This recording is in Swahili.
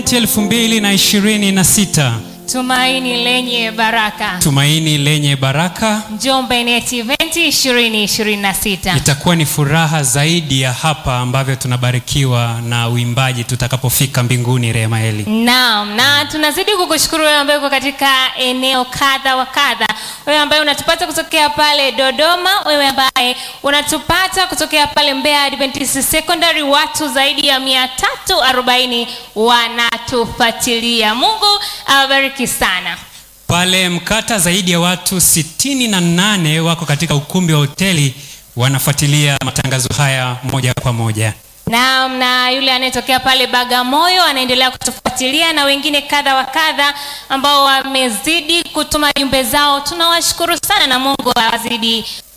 2026. Tumaini lenye baraka. Tumaini lenye baraka. Njombe Net Event 2026. Itakuwa ni furaha zaidi ya hapa ambavyo tunabarikiwa na uimbaji tutakapofika mbinguni, Remaeli. Naam, na tunazidi kukushukuru wewe ambaye uko katika eneo kadha wa kadha. Wewe ambaye unatupata kutokea pale Dodoma, wewe ambaye unatupata kutokea pale Mbeya Adventist Secondary, watu zaidi ya 340 wanatufuatilia. Mungu awabariki sana. Pale Mkata zaidi ya watu 68 wako katika ukumbi wa hoteli wanafuatilia matangazo haya moja kwa moja. Naam, na yule anayetokea pale Bagamoyo anaendelea kutufuatilia, na wengine kadha wa kadha ambao wamezidi kutuma jumbe zao. Tunawashukuru sana na Mungu awazidi